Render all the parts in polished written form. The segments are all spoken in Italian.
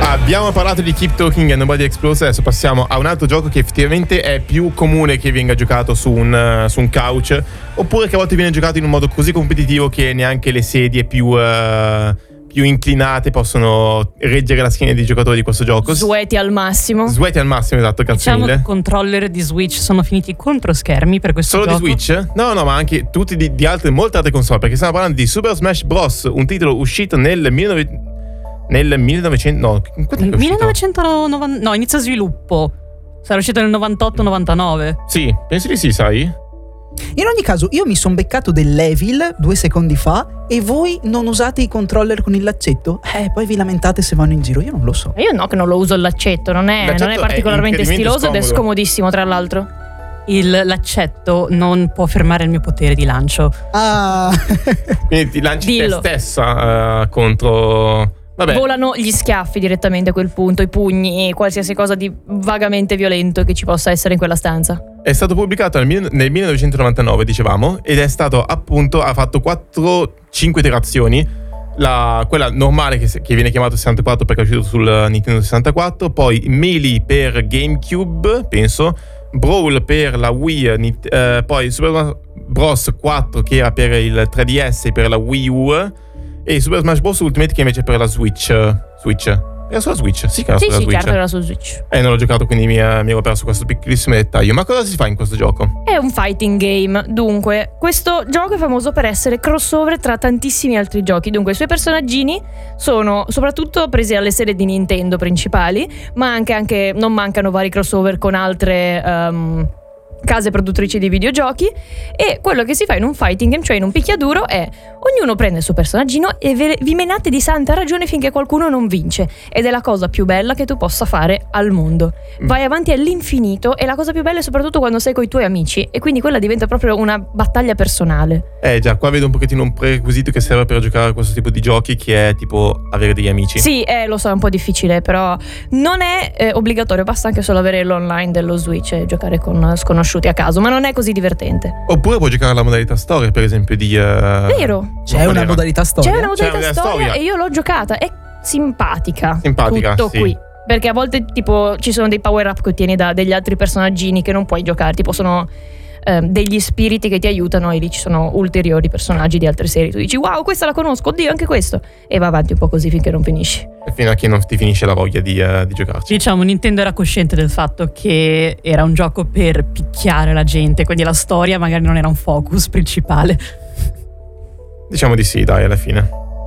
Abbiamo parlato di Keep Talking and Nobody Explodes, adesso passiamo a un altro gioco che effettivamente è più comune che venga giocato su un couch, oppure che a volte viene giocato in un modo così competitivo che neanche le sedie più inclinate possono reggere la schiena dei giocatori di questo gioco. Sweaty al massimo, esatto, grazie diciamo mille. Che i controller di Switch sono finiti contro schermi per questo Solo gioco. di Switch? No, ma anche tutti di altre, molte altre console, perché stiamo parlando di Super Smash Bros., un titolo uscito nel 1900, no, quando è uscito? 1990, no, inizio sviluppo. Sarà uscito nel 98-99. Sì, penso di sì, sai? In ogni caso, io mi sono beccato dell'Evil 2 secondi fa e voi non usate i controller con il laccetto? Poi vi lamentate se vanno in giro, io non lo so. io no, che non lo uso il laccetto, non è particolarmente stiloso ed è scomodissimo tra l'altro. L'accetto non può fermare il mio potere di lancio. Quindi ti lanci te stessa contro... Vabbè. Volano gli schiaffi direttamente a quel punto, i pugni, qualsiasi cosa di vagamente violento che ci possa essere in quella stanza. È stato pubblicato nel 1999, dicevamo, ed è stato appunto, ha fatto 4-5 iterazioni. Quella normale che viene chiamato 64 perché è uscito sul Nintendo 64, poi Melee per GameCube, penso, Brawl per la Wii, poi Super Bros 4 che era per il 3DS e per la Wii U, e Super Smash Bros. Ultimate che invece per la Switch. Era sulla Switch? Sì, che era sulla Switch. Certo, era su Switch. Non l'ho giocato, quindi mi ero perso questo piccolissimo dettaglio. Ma cosa si fa in questo gioco? È un fighting game. Dunque, questo gioco è famoso per essere crossover tra tantissimi altri giochi. Dunque, i suoi personaggini sono soprattutto presi alle serie di Nintendo principali, ma anche non mancano vari crossover con altre case produttrici di videogiochi. E quello che si fa in un fighting game, cioè in un picchiaduro, è ognuno prende il suo personaggino e vi menate di santa ragione finché qualcuno non vince, ed è la cosa più bella che tu possa fare al mondo. Vai avanti all'infinito, e la cosa più bella è soprattutto quando sei coi tuoi amici, e quindi quella diventa proprio una battaglia personale. Già, qua vedo un pochettino un prerequisito che serve per giocare a questo tipo di giochi, che è tipo avere degli amici. Sì, lo so, è un po' difficile, però non è obbligatorio, basta anche solo avere l'online dello Switch e giocare con sconosciuti a caso, ma non è così divertente. Oppure puoi giocare alla modalità storia, per esempio, di... Vero? C'è una modalità storia? C'è una modalità storia e io l'ho giocata, è simpatica tutto sì. Qui, perché a volte tipo ci sono dei power up che ottieni da degli altri personaggini che non puoi giocare, tipo sono degli spiriti che ti aiutano, e lì ci sono ulteriori personaggi di altre serie. Tu dici wow, questa la conosco, oddio anche questo, e va avanti un po' così finché non finisci, e fino a che non ti finisce la voglia di giocarci. Diciamo, Nintendo era cosciente del fatto che era un gioco per picchiare la gente, quindi la storia magari non era un focus principale. Diciamo di sì, dai, alla fine.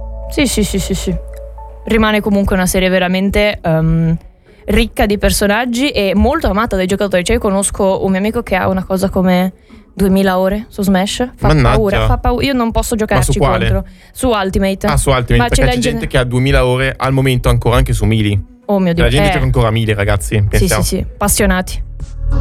Sì. Rimane comunque una serie veramente ricca di personaggi e molto amata dai giocatori. Cioè, io conosco un mio amico che ha una cosa come 2000 ore su Smash. Fa paura. Io non posso giocarci contro. Su Ultimate. Su Ultimate, ma perché c'è gente che ha 2000 ore al momento ancora anche su Melee. Oh mio Dio. La gente gioca ancora a Melee, ragazzi. Sì, appassionati.